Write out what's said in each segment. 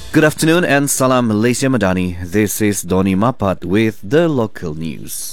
Good afternoon and Salam Malaysia Madani. This is Doni Mapat with the local news.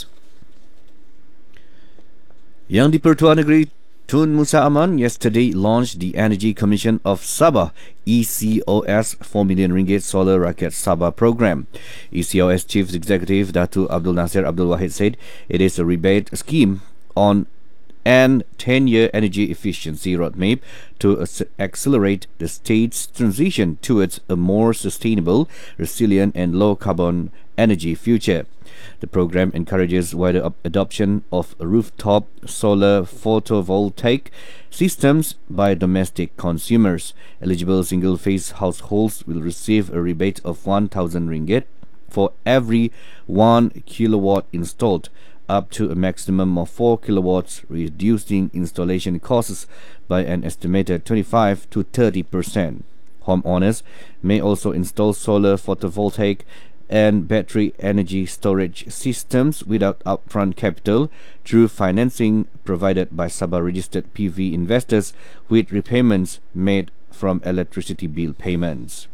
Yang di-Pertuan Negeri Tun Musa Aman yesterday launched the Energy Commission of Sabah ECOS 4 million ringgit Solar Rakyat Sabah program. ECOS Chief Executive Datuk Abdul Nasir Abdul Wahid said it is a rebate scheme on and 10-year energy efficiency roadmap to accelerate the state's transition towards a more sustainable, resilient and low-carbon energy future. The program encourages wider adoption of rooftop solar photovoltaic systems by domestic consumers. Eligible single-phase households will receive a rebate of 1,000 ringgit for every 1 kilowatt installed, up to a maximum of 4 kilowatts, reducing installation costs by an estimated 25 to 30%. Homeowners may also install solar photovoltaic and battery energy storage systems without upfront capital through financing provided by Sabah registered PV investors with repayments made from electricity bill payments.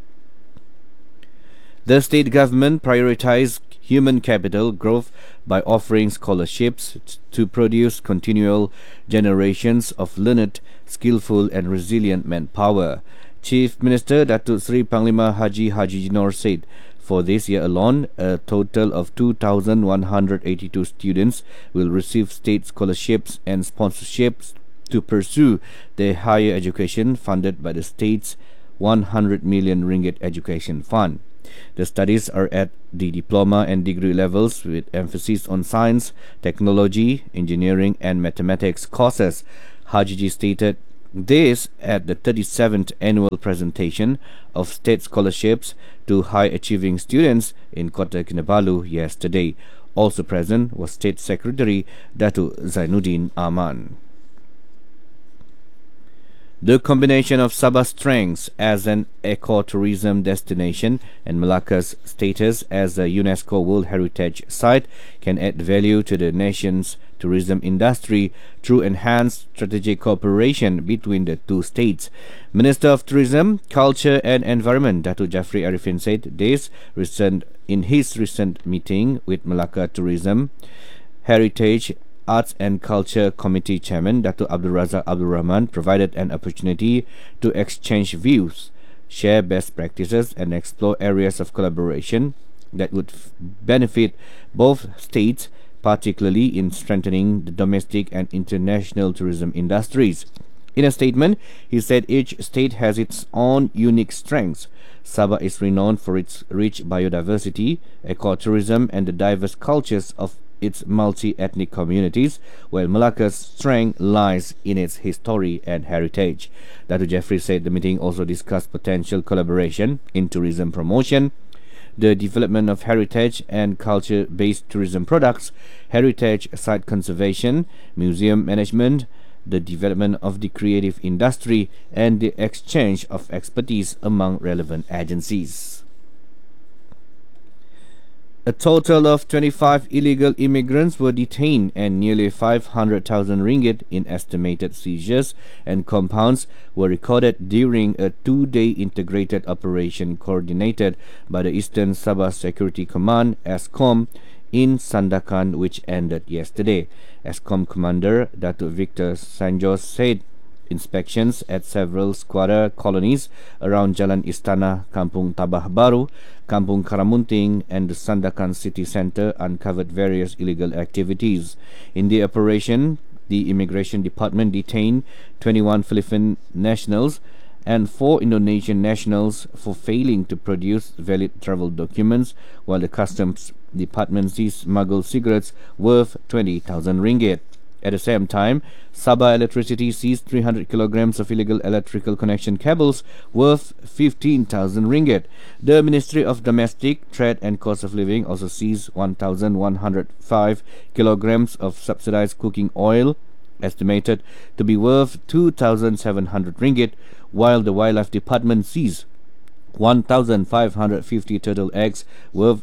The state government prioritized human capital growth by offering scholarships to produce continual generations of learned, skillful and resilient manpower. Chief Minister Datuk Seri Panglima Haji Jinor said for this year alone, a total of 2,182 students will receive state scholarships and sponsorships to pursue their higher education funded by the state's 100 million ringgit education fund. The studies are at the diploma and degree levels with emphasis on science, technology, engineering and mathematics courses. Hajiji stated this at the 37th annual presentation of state scholarships to high-achieving students in Kota Kinabalu yesterday. Also present was State Secretary Datuk Zainuddin Aman. The combination of Sabah's strengths as an ecotourism destination and Malacca's status as a UNESCO World Heritage Site can add value to the nation's tourism industry through enhanced strategic cooperation between the two states. Minister of Tourism, Culture and Environment Datuk Jafri Arifin said this in his recent meeting with Malacca Tourism, Heritage Arts and Culture Committee Chairman Datuk Abdul Razak Abdul Rahman provided an opportunity to exchange views, share best practices and explore areas of collaboration that would benefit both states, particularly in strengthening the domestic and international tourism industries. In a statement, he said each state has its own unique strengths. Sabah is renowned for its rich biodiversity, ecotourism and the diverse cultures of its multi-ethnic communities, while Malacca's strength lies in its history and heritage. Datuk Jeffrey said the meeting also discussed potential collaboration in tourism promotion, the development of heritage and culture-based tourism products, heritage site conservation, museum management, the development of the creative industry, and the exchange of expertise among relevant agencies. A total of 25 illegal immigrants were detained and nearly 500,000 ringgit in estimated seizures and compounds were recorded during a 2-day integrated operation coordinated by the Eastern Sabah Security Command (ESCOM) in Sandakan, which ended yesterday. ESCOM Commander Datuk Victor Sanjos said inspections at several squatter colonies around Jalan Istana, Kampung Tabah Baru, Kampung Karamunting and the Sandakan city centre uncovered various illegal activities. In the operation, the Immigration Department detained 21 Philippine nationals and 4 Indonesian nationals for failing to produce valid travel documents, while the Customs Department seized smuggled cigarettes worth 20,000 ringgit. At the same time, Sabah Electricity seized 300 kilograms of illegal electrical connection cables worth 15,000 ringgit. The Ministry of Domestic, Trade and Cost of Living also seized 1,105 kilograms of subsidized cooking oil, estimated to be worth 2,700 ringgit, while the Wildlife Department seized 1,550 turtle eggs worth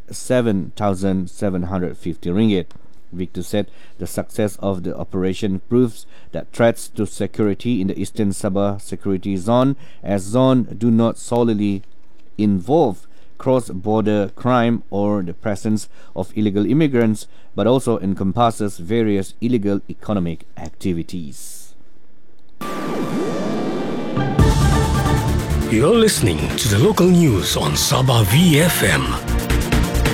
7,750 ringgit. Victor said the success of the operation proves that threats to security in the Eastern Sabah Security Zone as zone do not solely involve cross-border crime or the presence of illegal immigrants, but also encompasses various illegal economic activities. You're listening to the local news on Sabah VFM.